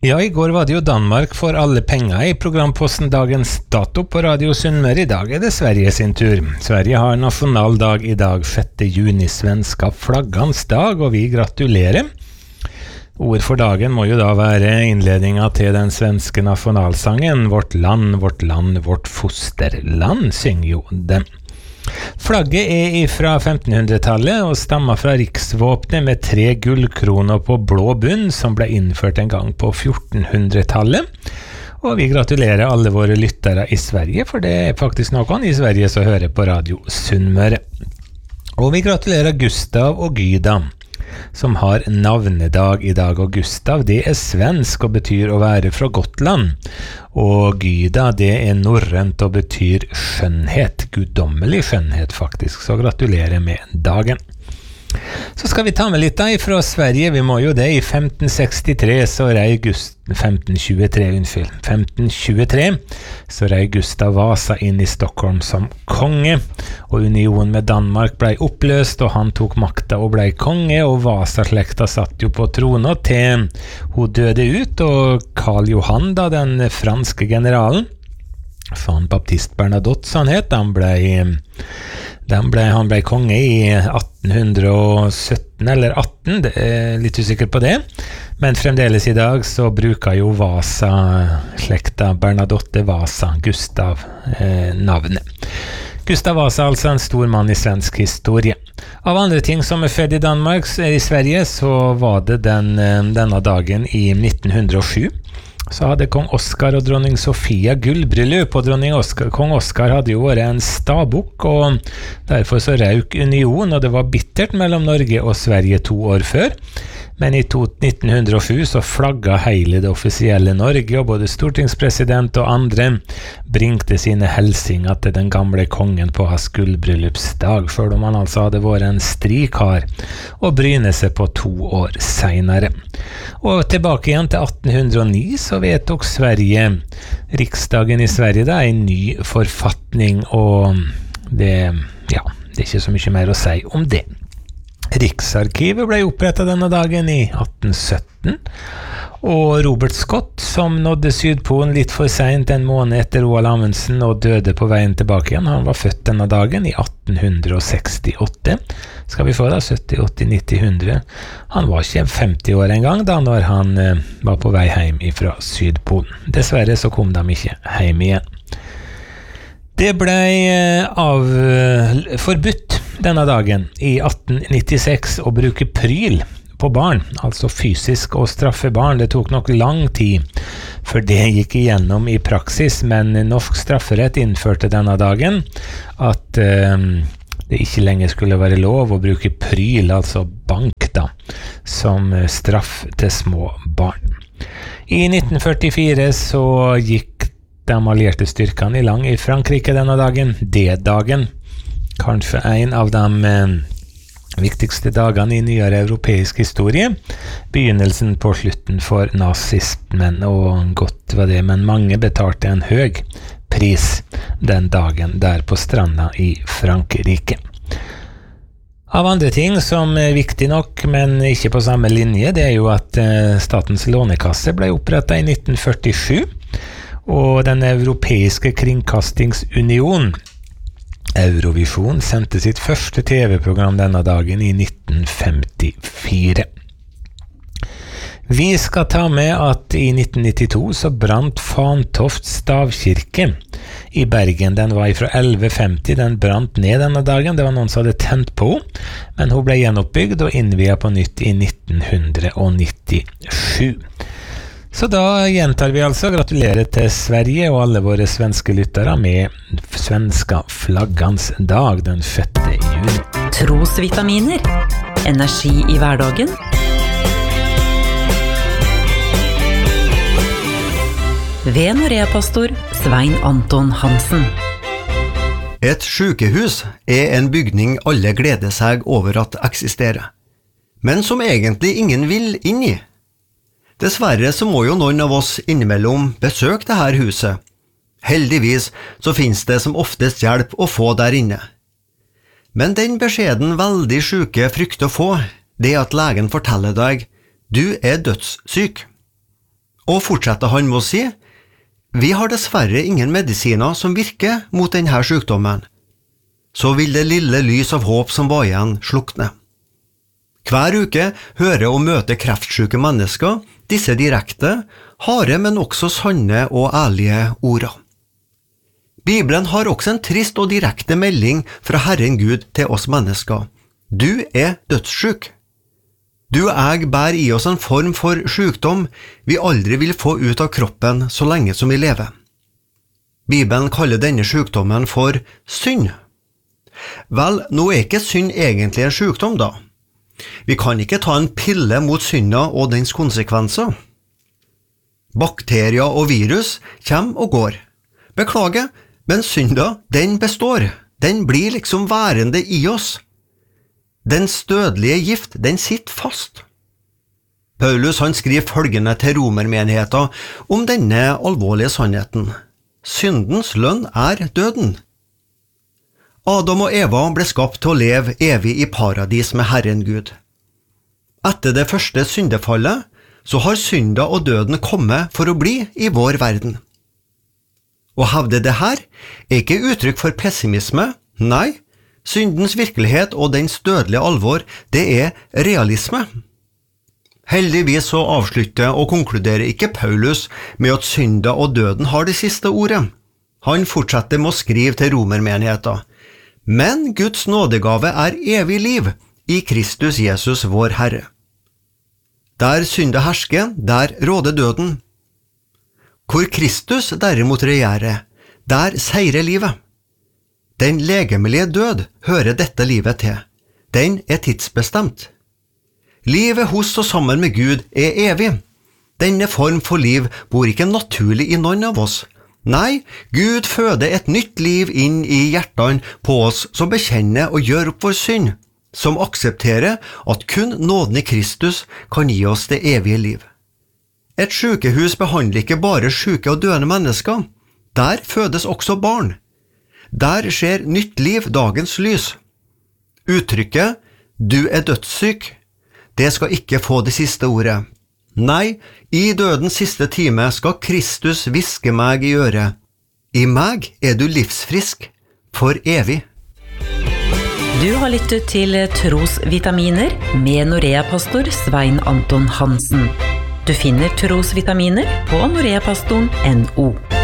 Ja, i går var det jo Danmark for alle penger i programposten Dagens Dato på Radio Sunnmøre. I dag er det Sverige sin tur. Sverige har nasjonaldag i dag, 6. juni, svenska flaggans dag, og vi gratulerer. Ord for dagen må jo da være innledningen til den svenske nasjonalsangen Vårt land, vårt fosterland, synger jo den. Flagget er fra 1500-tallet og stammer fra riksvåpenet med 3 gullkroner på blå bunn som ble innført en gang på 1400-tallet. Og vi gratulerer alle våre lyttere i Sverige, for det er faktisk noen i Sverige som hører på Radio Sunnmøre. Og vi gratulerer Gustav og Gyda, som har navnedag i dag, og Gustav det er svensk og betyr å være fra Gotland, og Gyda det er norrønt og betyr skjønnhet, guddommelig skjønnhet faktisk, så gratulerer med dagen. Så skal vi ta med litt da fra Sverige, vi må jo det. I 1523 så rei 1523 så rei Gustav Vasa inn i Stockholm som konge, og unionen med Danmark ble oppløst, og han tok makta og ble konge, og Vasa-slekta satt jo på trona til hun døde ut, og Karl Johan da, den franske generalen, Jean Baptiste Bernadotte han het, han ble konge i 1817 eller 18, det er litt usikker på det, men fremdeles i dag så bruker jo Vasa-slekta Bernadotte Vasa, Gustav navnet. Gustav Vasa altså en stor mann i svensk historie. Av andre ting som er født i Danmark, i Sverige, så var det denne dagen i 1907. Så hadde kong Oscar og dronning Sofia gullbryllup, og kong Oscar hadde jo vært en stabukk, og derfor så røk union, og det var bittert mellom Norge og Sverige 2 år før. Men i 1907 så flagga hele det offisielle Norge, og både stortingspresident og andre bringte sine helsinger til den gamle kongen på hans gullbryllupsdag, selv om han altså hadde vært en strikar og bryne seg på 2 år senere. Og tilbake igjen til 1809 så vedtok Riksdagen i Sverige da en ny forfatning, og det er ikke så mye mer å si om det. Riksarkivet ble opprettet denne dagen i 1817, og Robert Scott, som nådde Sydpolen litt for sent en måned etter Roald Amundsen og døde på veien tilbake igjen, han var født denne dagen i 1868. Skal vi få da 70, 80, 90, 100. Han var ikke 50 år en gang da når han var på vei hjem fra Sydpolen. Dessverre så kom de ikke hjem igjen. Det ble forbudt denne dagen i 1896 å bruke pryl på barn, altså fysisk å straffe barn. Det tok nok lang tid før det gikk igjennom i praksis, men norsk strafferett innførte denne dagen at det ikke lenger skulle være lov å bruke pryl, altså bank da, som straff til små barn. I 1944 så gikk de allierte styrkene i land i Frankrike denne dagen, D-dagen. Kanskje en av de viktigste dagene i nyere europeisk historie. Begynnelsen på slutten for nazismen, og godt var det, men mange betalte en høy pris den dagen der på stranda i Frankrike. Av andre ting som er viktig nok, men ikke på samme linje, det er jo at Statens lånekasse ble opprettet i 1947, og den europeiske kringkastingsunion Eurovision sendte sitt første TV-program denne dagen i 1954. Vi skal ta med at i 1992 så brant Fantoft stavkirke i Bergen. Den var fra 1150, den brant ned denne dagen. Det var noen som hadde tent på, men hun ble gjenoppbygd og innviet på nytt i 1997. Så da gjentar vi altså gratulerer til Sverige og alle våre svenske lyttere med svenska flaggans dag den 6. juni. Trosvitaminer. Energi i hverdagen. Ved Norea-pastor Svein Anton Hansen. Et sykehus er en bygning alle gleder seg over at eksisterer, men som egentlig ingen vil inn i. Dessverre så må jo noen av oss innimellom besøke dette huset. Heldigvis så finnes det som oftest hjelp å få der inne. Men den beskjeden veldig syke frykter å få, det at legen forteller deg, du er dødssyk. Og fortsetter han med å si, vi har dessverre ingen medisiner som virker mot denne sykdommen. Så vil det lille lys av håp som var igjen slukne. Hver uke hører og møter kreftsyke mennesker disse direkte, harde, men også sanne og ærlige orda. Bibelen har også en trist og direkte melding fra Herren Gud til oss mennesker. Du er dødssyk. Du og jeg bærer i oss en form for sykdom vi aldri vil få ut av kroppen så lenge som vi lever. Bibelen kaller denne sykdommen for synd. Vel, nå er ikke synd egentlig en sykdom da. Vi kan ikke ta en pille mot synda og dens konsekvenser. Bakterier og virus kommer og går. Beklager, men synda, den består. Den blir liksom værende i oss. Dens dødelige gift, den sitter fast. Paulus han skriver følgende til romermenigheten om denne alvorlige sannheten. Syndens lønn er døden. Adam og Eva ble skapt til å leve evig i paradis med Herren Gud. Etter det første syndefallet, så har synda og døden kommet for å bli i vår verden. Å hevde det her er ikke uttrykk for pessimisme, nei, syndens virkelighet og dens dødelige alvor, det er realisme. Heldigvis så avslutter og konkluderer ikke Paulus med at synda og døden har det siste ordet. Han fortsetter med å skrive til romermenigheten. Men Guds nådegave er evig liv i Kristus Jesus vår Herre. Der synda hersker, der råder døden. Hvor Kristus derimot regjerer, der seirer livet. Den legemlige død hører dette livet til. Den er tidsbestemt. Livet hos og sammen med Gud er evig. Denne form for liv bor ikke naturlig i noen av oss. Nei, Gud føder et nytt liv inn i hjertene på oss som bekjenner og gjør opp vår synd, som aksepterer at kun nåden i Kristus kan gi oss det evige liv. Et sykehus behandler ikke bare syke og døende mennesker. Der fødes også barn. Der skjer nytt liv dagens lys. Uttrykket «du er dødssyk», det skal ikke få det siste ordet. Nei, i dødens siste time skal Kristus hviske meg i øret. I meg er du livsfrisk, for evig. Du har lyttet til Trosvitaminer med Norea-pastor Svein Anton Hansen. Du finner Trosvitaminer på noreapastoren.no.